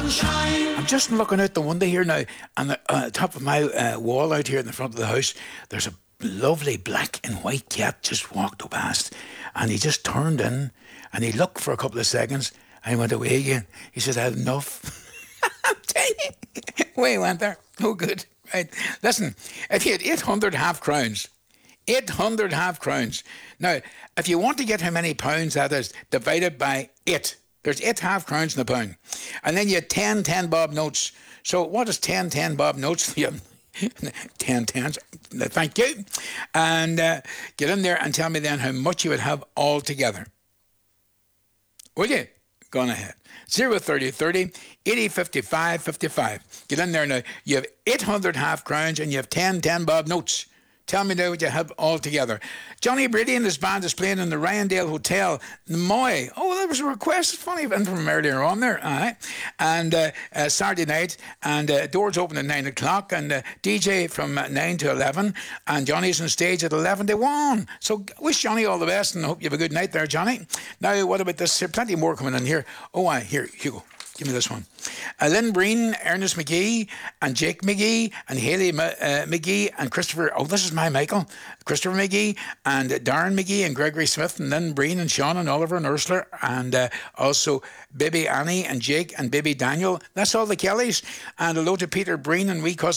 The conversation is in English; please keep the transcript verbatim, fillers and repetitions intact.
sunshine. I'm just looking out the window here now, and the uh, top of my uh, wall out here in the front of the house, there's a lovely black and white cat just walked past, and he just turned in, and he looked for a couple of seconds, and he went away again. He said, "I had enough." I'm telling you, away he went there. Oh, good. Right. Listen, if you had eight hundred half crowns, eight hundred half crowns. Now, if you want to get how many pounds that is, divided by eight. There's eight half crowns in a pound. And then you had ten ten bob notes. So what is ten ten bob notes? ten tens. Thank you. And uh, get in there and tell me then how much you would have all together. Will you? Go on ahead. zero thirty thirty, eighty fifty-five fifty-five. Get in there now. You have eight hundred half crowns and you have ten ten bob notes. Tell me now what you have all together. Johnny Brady and his band is playing in the Ryandale Hotel, Moy. Oh, there was a request. It's funny, and from earlier on there. All right. And uh, uh, Saturday night, and uh, doors open at nine o'clock, and uh, D J from uh, nine to eleven, and Johnny's on stage at eleven to one. So wish Johnny all the best, and hope you have a good night there, Johnny. Now, what about this? There's plenty more coming in here. Oh, I here, Hugo. Give me this one. Uh, Lynn Breen, Ernest McGee, and Jake McGee, and Haley uh, McGee, and Christopher. Oh, this is my Michael. Christopher McGee, and uh, Darren McGee, and Gregory Smith, and Lynn Breen, and Sean, and Oliver, and Ursula, and uh, also Baby Annie, and Jake, and Baby Daniel. That's all the Kellys. And hello to Peter Breen, and wee cousin